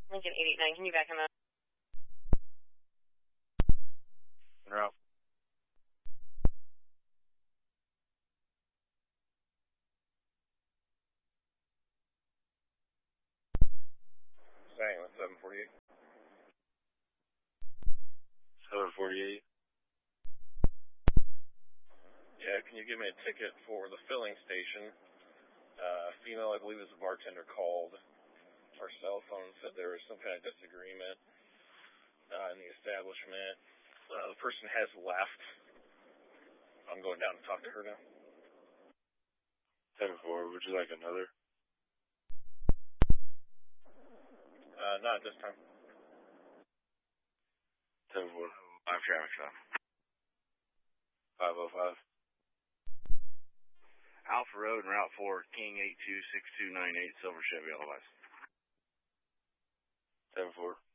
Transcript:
Lincoln 889, can you back him up? Route. Same, 748. 748. Yeah, can you give me a ticket for the filling station? Female, I believe, is the bartender, called our cell phone, said there was some kind of disagreement in the establishment. The person has left. I'm going down to talk to her now. 10-4, would you like another? Not at this time. 10-4. 5 traffic stop. 505. Alpha Road and Route 4, King 826298, Silver Chevy, otherwise. 10-4.